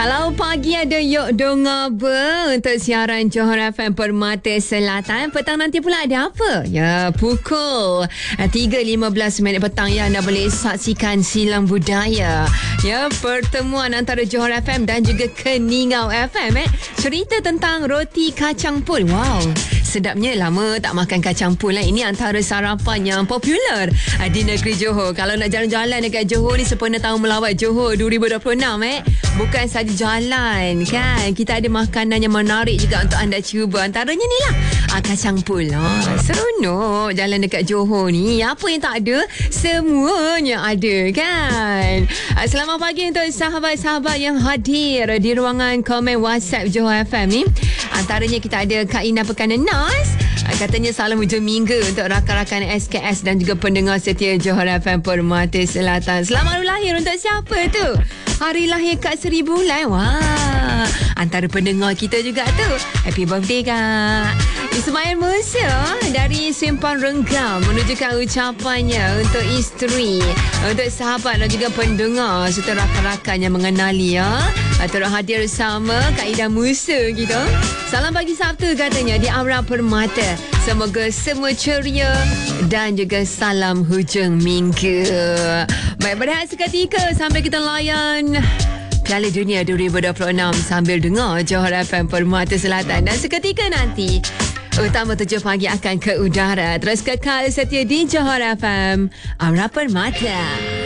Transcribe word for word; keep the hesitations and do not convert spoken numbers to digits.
Kalau pagi ada Yok Donga Ber untuk siaran Johor F M Permata Selatan. Petang nanti pula ada apa? Ya, pukul tiga lima belas minit petang ya, anda boleh saksikan Silang Budaya. Ya, pertemuan antara Johor F M dan juga Keningau F M eh. Cerita tentang roti kacang pul. Wow, sedapnya lama tak makan kacang pul eh. Ini antara sarapan yang popular di negeri Johor. Kalau nak jalan-jalan dekat Johor ni sempena tahun melawat Johor dua ribu dua puluh enam eh. Bukan saja jalan kan, kita ada makanan yang menarik juga untuk anda cuba. Antaranya ni lah ah, kacang pul. Oh, seronok jalan dekat Johor ni. Apa yang tak ada, semuanya ada kan. ah, Selamat pagi untuk sahabat-sahabat yang hadir di ruangan komen WhatsApp Johor F M ni. Antaranya kita ada Kak Ina Pekanan Nas. Katanya salam hujung minggu untuk rakan-rakan S K S dan juga pendengar setia Johor F M Permata Selatan. Selamat hari lahir untuk siapa tu? Hari lahir Kak Seri Bulan. Wah, antara pendengar kita juga tu. Happy birthday Kak. Ismail Musa dari Simpang Renggam menunjukkan ucapannya untuk isteri, untuk sahabat dan juga pendengar serta rakan-rakan yang mengenali ya. Turut hadir bersama Kak Ida Musa gitu. Salam pagi Sabtu katanya di Amra Permata. Semoga semua ceria dan juga salam hujung minggu. Baik, berehat seketika sampai kita layan Piala Dunia dua ribu dua puluh enam sambil dengar Johor F M Permata Selatan. Dan seketika nanti Utama tujuh pagi akan ke udara. Terus kekal setia di Johor F M Amra Permata.